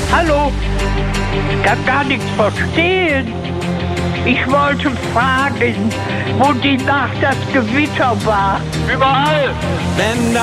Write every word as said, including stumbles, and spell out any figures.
Hallo? Ich kann gar nichts verstehen. Ich wollte fragen, wo die Nacht das Gewitter war. Überall! Wenn